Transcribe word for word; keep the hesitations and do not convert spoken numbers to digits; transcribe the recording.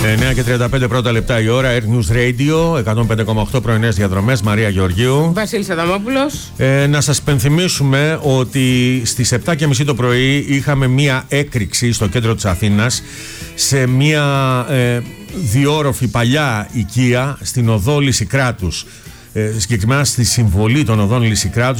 εννιά και τριάντα πέντε πρώτα λεπτά η ώρα. Air News Radio εκατόν πέντε κόμμα οκτώ πρωινές διαδρομές. Μαρία Γεωργίου, Βασίλης Αδαμόπουλος. ε, Να σας πενθυμίσουμε ότι στις επτά και μισή το πρωί είχαμε μία έκρηξη στο κέντρο της Αθήνας σε μία ε, διόροφη παλιά οικία στην οδό Λυσικράτους. Ε, συγκεκριμένα στη συμβολή των οδών Λυσικράτους